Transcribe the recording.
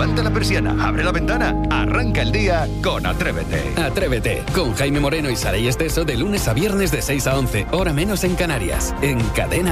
levanta la persiana, abre la ventana, arranca el día con Atrévete. Atrévete, con Jaime Moreno y Saray Esteso de lunes a viernes de 6 a 11, hora menos en Canarias, en Cadena